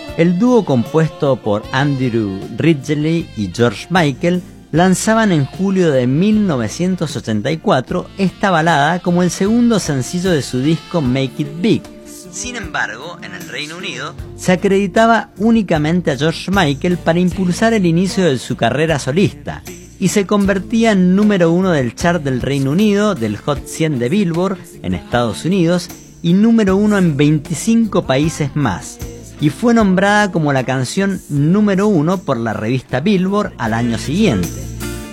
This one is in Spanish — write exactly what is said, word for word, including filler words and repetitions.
El dúo compuesto por Andrew Ridgeley y George Michael lanzaban en julio de mil novecientos ochenta y cuatro esta balada como el segundo sencillo de su disco Make It Big. Sin embargo, en el Reino Unido se acreditaba únicamente a George Michael para impulsar el inicio de su carrera solista y se convertía en número uno del chart del Reino Unido, del Hot cien de Billboard en Estados Unidos y número uno en veinticinco países más. Y fue nombrada como la canción número uno por la revista Billboard al año siguiente.